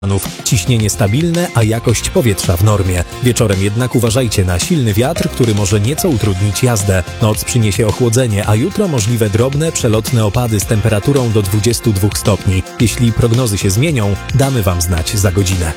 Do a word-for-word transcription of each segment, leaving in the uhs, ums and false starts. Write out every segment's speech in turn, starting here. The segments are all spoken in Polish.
Ciśnienie stabilne, a jakość powietrza w normie. Wieczorem jednak uważajcie na silny wiatr, który może nieco utrudnić jazdę. Noc przyniesie ochłodzenie, a jutro możliwe drobne, przelotne opady z temperaturą do dwudziestu dwóch stopni. Jeśli prognozy się zmienią, damy Wam znać za godzinę.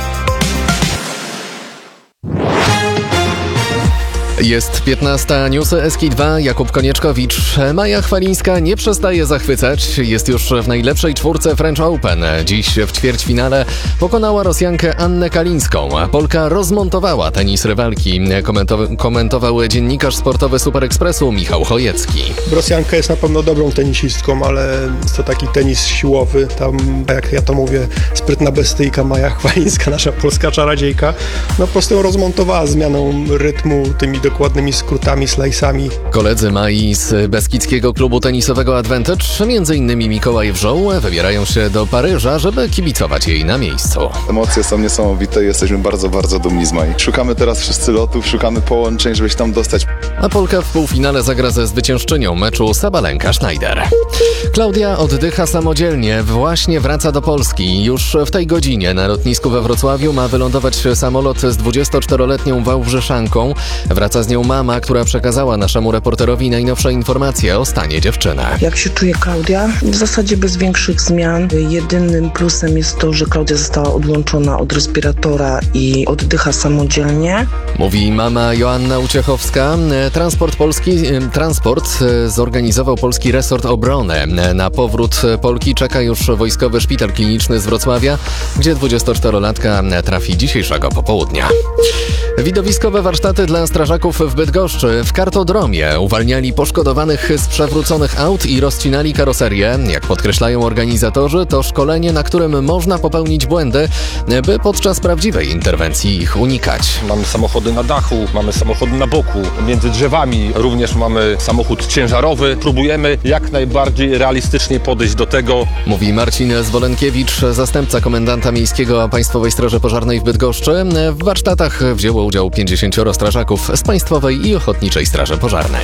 Jest piętnasta, newsy S K dwa, Jakub Konieczkowicz. Maja Chwalińska nie przestaje zachwycać. Jest już w najlepszej czwórce French Open. Dziś w ćwierćfinale pokonała Rosjankę Annę Kalińską, a Polka rozmontowała tenis rywalki. Komentow- komentował dziennikarz sportowy Super Expressu Michał Chojecki. Rosjanka jest na pewno dobrą tenisistką, ale jest to taki tenis siłowy. Tam, jak ja to mówię, sprytna bestyjka Maja Chwalińska, nasza polska czarodziejka, no po prostu ją rozmontowała zmianą rytmu, tymi dokładnymi skrótami, slajsami. Koledzy Mai z Beskidzkiego Klubu Tenisowego Advantage, między innymi Mikołaj Wrzoł, wybierają się do Paryża, żeby kibicować jej na miejscu. Emocje są niesamowite i jesteśmy bardzo, bardzo dumni z Mai. Szukamy teraz wszyscy lotów, szukamy połączeń, żeby się tam dostać. A Polka w półfinale zagra ze zwyciężczynią meczu Sabalenka Schneider. Klaudia oddycha samodzielnie, właśnie wraca do Polski. Już w tej godzinie na lotnisku we Wrocławiu ma wylądować samolot z dwudziestoczteroletnią Wałbrzeszanką. Wraca z nią mama, która przekazała naszemu reporterowi najnowsze informacje o stanie dziewczyny. Jak się czuje Klaudia? W zasadzie bez większych zmian. Jedynym plusem jest to, że Klaudia została odłączona od respiratora i oddycha samodzielnie. Mówi mama Joanna Uciechowska. Transport Polski, transport zorganizował Polski Resort Obrony. Na powrót Polki czeka już Wojskowy Szpital Kliniczny z Wrocławia, gdzie dwudziestoczterolatka trafi dzisiejszego popołudnia. Widowiskowe warsztaty dla strażaków w Bydgoszczy. W kartodromie uwalniali poszkodowanych z przewróconych aut i rozcinali karoserię. Jak podkreślają organizatorzy, to szkolenie, na którym można popełnić błędy, by podczas prawdziwej interwencji ich unikać. Mamy samochody na dachu, mamy samochody na boku, między drzewami również mamy samochód ciężarowy. Próbujemy jak najbardziej realistycznie podejść do tego. Mówi Marcin Zwolenkiewicz, zastępca komendanta miejskiego Państwowej Straży Pożarnej w Bydgoszczy. W warsztatach wzięło udział pięćdziesięcioro strażaków z Państwowej i Ochotniczej Straży Pożarnej.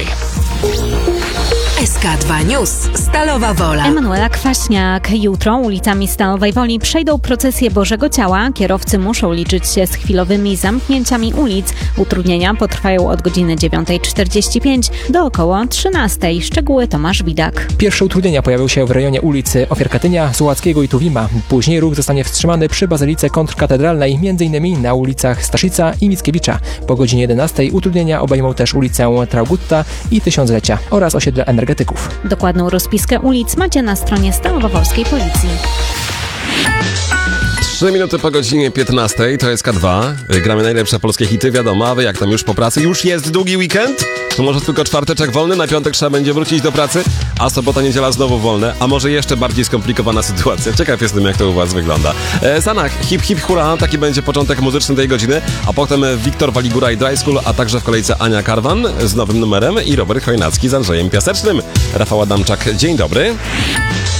S K dwa News. Stalowa Wola. Emanuela Kwaśniak. Jutro ulicami Stalowej Woli przejdą procesje Bożego Ciała. Kierowcy muszą liczyć się z chwilowymi zamknięciami ulic. Utrudnienia potrwają od godziny dziewiątej czterdzieści pięć do około trzynastej. Szczegóły Tomasz Widak. Pierwsze utrudnienia pojawią się w rejonie ulicy Ofiar Katynia, Sułackiego i Tuwima. Później ruch zostanie wstrzymany przy Bazylice Kontrkatedralnej, m.in. na ulicach Staszica i Mickiewicza. Po godzinie jedenastej utrudnienia obejmą też ulicę Traugutta i Tysiąclecia oraz osiedle energetyczne. Dokładną rozpiskę ulic macie na stronie Stalowo-Wolskiej Policji. Trzy minuty po godzinie piętnastej, to jest K dwa. Gramy najlepsze polskie hity, wiadomo, a wy jak tam już po pracy? Już jest długi weekend? To może tylko czwarteczek wolny, na piątek trzeba będzie wrócić do pracy, a sobota, niedziela znowu wolne, a może jeszcze bardziej skomplikowana sytuacja. Ciekaw jestem, jak to u was wygląda. E, Sanach, hip hip hura, taki będzie początek muzyczny tej godziny, a potem Wiktor Waligura i Dry School, a także w kolejce Ania Karwan z nowym numerem i Robert Chojnacki z Andrzejem Piasecznym. Rafał Adamczak, dzień dobry.